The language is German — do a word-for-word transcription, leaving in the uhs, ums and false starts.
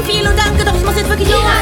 viel und danke, doch ich muss jetzt wirklich los.